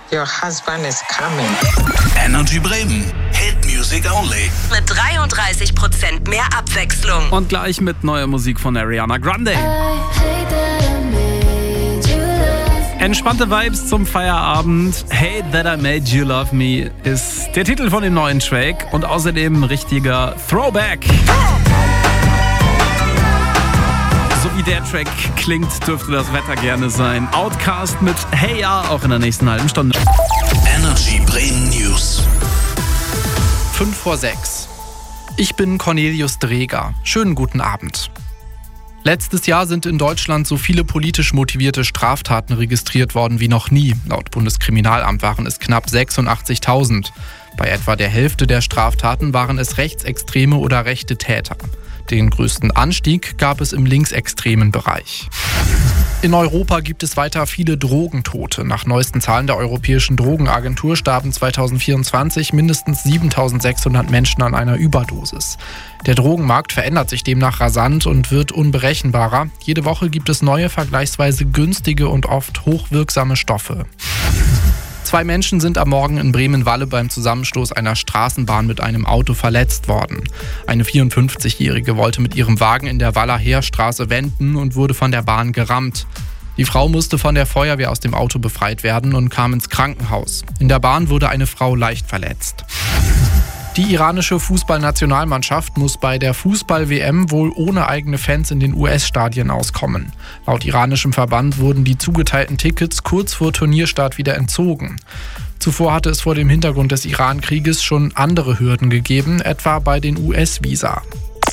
Your husband is coming. Energy Bremen. Hit Music Only. Mit 33% mehr Abwechslung. Und gleich mit neuer Musik von Ariana Grande. Entspannte Vibes zum Feierabend. Hey That I Made You Love Me ist der Titel von dem neuen Track und außerdem ein richtiger Throwback. So wie der Track klingt, dürfte das Wetter gerne sein. Outcast mit Hey Ja, auch in der nächsten halben Stunde. Energy Bremen News. 5:06. Ich bin Cornelius Dreger. Schönen guten Abend. Letztes Jahr sind in Deutschland so viele politisch motivierte Straftaten registriert worden wie noch nie. Laut Bundeskriminalamt waren es knapp 86.000. Bei etwa der Hälfte der Straftaten waren es rechtsextreme oder rechte Täter. Den größten Anstieg gab es im linksextremen Bereich. In Europa gibt es weiter viele Drogentote. Nach neuesten Zahlen der Europäischen Drogenagentur starben 2024 mindestens 7.600 Menschen an einer Überdosis. Der Drogenmarkt verändert sich demnach rasant und wird unberechenbarer. Jede Woche gibt es neue, vergleichsweise günstige und oft hochwirksame Stoffe. 2 Menschen sind am Morgen in Bremen-Walle beim Zusammenstoß einer Straßenbahn mit einem Auto verletzt worden. Eine 54-Jährige wollte mit ihrem Wagen in der Waller Heerstraße wenden und wurde von der Bahn gerammt. Die Frau musste von der Feuerwehr aus dem Auto befreit werden und kam ins Krankenhaus. In der Bahn wurde eine Frau leicht verletzt. Die iranische Fußballnationalmannschaft muss bei der Fußball-WM wohl ohne eigene Fans in den US-Stadien auskommen. Laut iranischem Verband wurden die zugeteilten Tickets kurz vor Turnierstart wieder entzogen. Zuvor hatte es vor dem Hintergrund des Iran-Krieges schon andere Hürden gegeben, etwa bei den US-Visa.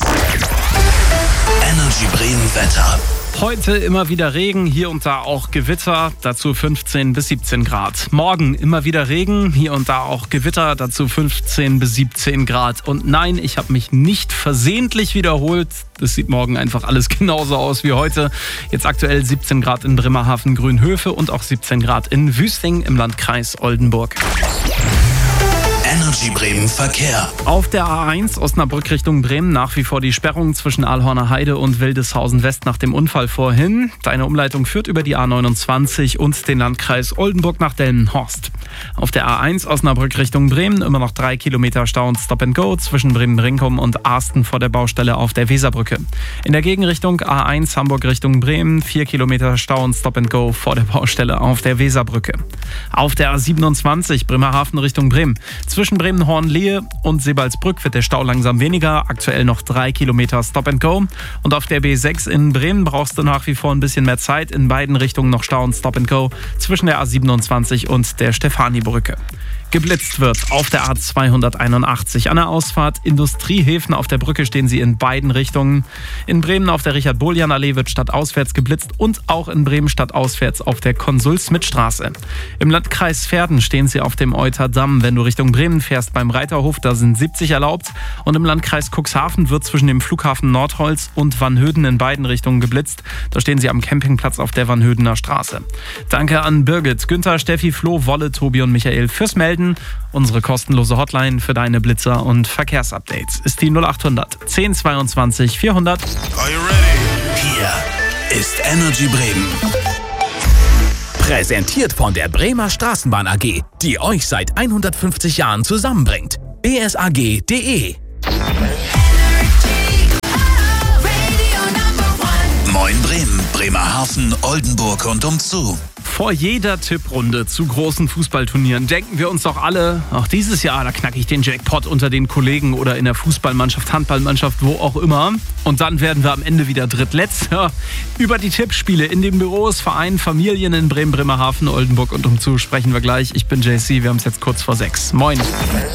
Energy Bremen Wetter. Heute immer wieder Regen, hier und da auch Gewitter, dazu 15 bis 17 Grad. Morgen immer wieder Regen, hier und da auch Gewitter, dazu 15 bis 17 Grad. Und nein, ich habe mich nicht versehentlich wiederholt. Das sieht morgen einfach alles genauso aus wie heute. Jetzt aktuell 17 Grad in Bremerhaven, Grünhöfe und auch 17 Grad in Wüsting im Landkreis Oldenburg. Energy Bremen Verkehr. Auf der A1 Osnabrück Richtung Bremen nach wie vor die Sperrung zwischen Aalhorner Heide und Wildeshausen West nach dem Unfall vorhin. Deine Umleitung führt über die A29 und den Landkreis Oldenburg nach Delmenhorst. Auf der A1 Osnabrück Richtung Bremen immer noch 3 Kilometer Stau und Stop and Go zwischen Bremen-Brinkum und Arsten vor der Baustelle auf der Weserbrücke. In der Gegenrichtung A1 Hamburg Richtung Bremen 4 Kilometer Stau und Stop and Go vor der Baustelle auf der Weserbrücke. Auf der A27 Bremerhaven Richtung Bremen. Zwischen Bremen-Hornlehe und Sebalsbrück wird der Stau langsam weniger. Aktuell noch 3 Kilometer Stop and Go. Und auf der B6 in Bremen brauchst du nach wie vor ein bisschen mehr Zeit. In beiden Richtungen noch Stau und Stop and Go zwischen der A27 und der Stefani-Brücke. Geblitzt wird auf der A281 an der Ausfahrt Industriehäfen. Auf der Brücke stehen sie in beiden Richtungen. In Bremen auf der Richard-Boljan-Allee wird stadtauswärts geblitzt und auch in Bremen stadtauswärts auf der Konsul-Smith-Straße. Im Landkreis Verden stehen sie auf dem Euterdamm. Wenn du Richtung Bremen fährst beim Reiterhof, da sind 70 erlaubt. Und im Landkreis Cuxhaven wird zwischen dem Flughafen Nordholz und Vanhöden in beiden Richtungen geblitzt. Da stehen sie am Campingplatz auf der Vanhödener Straße. Danke an Birgit, Günther, Steffi, Flo, Wolle, Tobi und Michael fürs Melden. Unsere kostenlose Hotline für deine Blitzer und Verkehrsupdates ist die 0800 1022 400. Are you ready? Hier ist Energy Bremen. Präsentiert von der Bremer Straßenbahn AG, die euch seit 150 Jahren zusammenbringt. bsag.de. Moin Bremen, Bremerhaven, Oldenburg und umzu. Vor jeder Tipprunde zu großen Fußballturnieren denken wir uns doch alle, auch dieses Jahr, da knacke ich den Jackpot unter den Kollegen oder in der Fußballmannschaft, Handballmannschaft, wo auch immer. Und dann werden wir am Ende wieder Drittletzter. Über die Tippspiele in den Büros, Vereinen, Familien in Bremen, Bremerhaven, Oldenburg und umzu sprechen wir gleich. Ich bin JC, wir haben es jetzt kurz vor 6. Moin.